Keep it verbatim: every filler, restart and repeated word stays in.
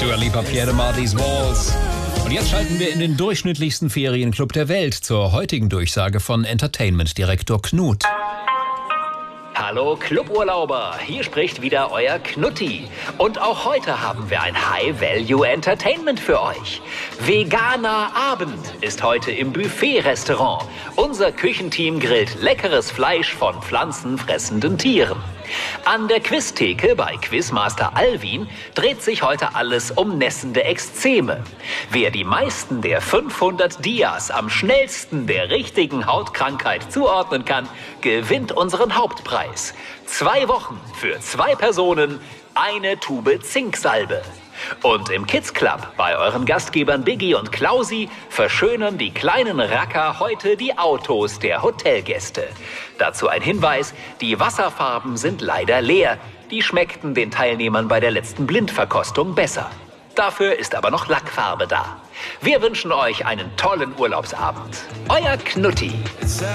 Dua Lipa, Pierre de Mardis Walls. Und jetzt schalten wir in den durchschnittlichsten Ferienclub der Welt zur heutigen Durchsage von Entertainment-Direktor Knut. Hallo Cluburlauber, hier spricht wieder euer Knutti. Und auch heute haben wir ein High-Value-Entertainment für euch. Veganer Abend ist heute im Buffet-Restaurant. Unser Küchenteam grillt leckeres Fleisch von pflanzenfressenden Tieren. An der Quiztheke bei Quizmaster Alvin dreht sich heute alles um nässende Ekzeme. Wer die meisten der fünfhundert Dias am schnellsten der richtigen Hautkrankheit zuordnen kann, gewinnt unseren Hauptpreis. Zwei Wochen für zwei Personen, eine Tube Zinksalbe. Und im Kids Club bei euren Gastgebern Biggie und Klausi verschönern die kleinen Racker heute die Autos der Hotelgäste. Dazu ein Hinweis, die Wasserfarben sind leider leer. Die schmeckten den Teilnehmern bei der letzten Blindverkostung besser. Dafür ist aber noch Lackfarbe da. Wir wünschen euch einen tollen Urlaubsabend. Euer Knutti.